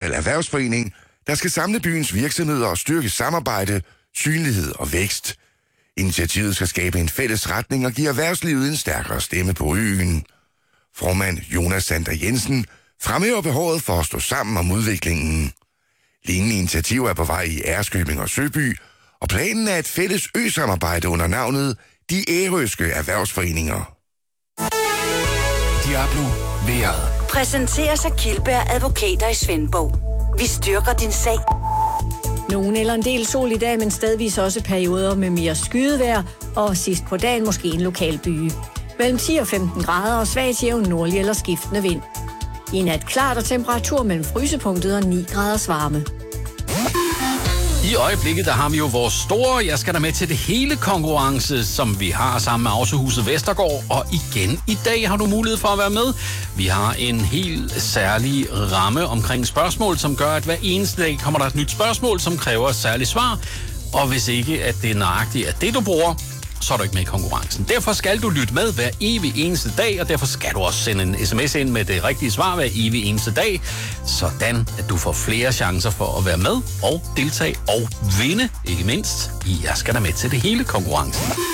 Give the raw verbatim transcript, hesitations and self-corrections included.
national erhvervsforening, der skal samle byens virksomheder og styrke samarbejde, synlighed og vækst. Initiativet skal skabe en fælles retning og give erhvervslivet en stærkere stemme på øen. Formand Jonas Sander Jensen fremhæver behovet for at stå sammen om udviklingen. Lignende initiativer er på vej i Ærøskøbing og Søby, og planen er et fælles ø-samarbejde under navnet De Ærøske Erhvervsforeninger. Diablo Været præsenteres af Kildberg Advokater i Svendborg. Vi styrker din sag. Nogen eller en del sol i dag, men stedvis også perioder med mere skydevejr, og sidst på dagen måske en lokal byge. Mellem ti og femten grader og svag til jævn nordlig eller skiftende vind. I nat klart og temperatur mellem frysepunktet og ni graders varme. I øjeblikket, der har vi jo vores store Jeg skal da med til det hele konkurrence, som vi har sammen med Autohuset Vestergaard. Og igen, i dag har du mulighed for at være med. Vi har en helt særlig ramme omkring spørgsmål, som gør, at hver eneste dag kommer der et nyt spørgsmål, som kræver et særligt svar. Og hvis ikke, at det er nøjagtigt at det, du bruger, så er du ikke med i konkurrencen. Derfor skal du lytte med hver evig eneste dag, og derfor skal du også sende en sms ind med det rigtige svar hver evig eneste dag, sådan at du får flere chancer for at være med og deltage og vinde, ikke mindst i Jeg skal da med til det hele konkurrencen.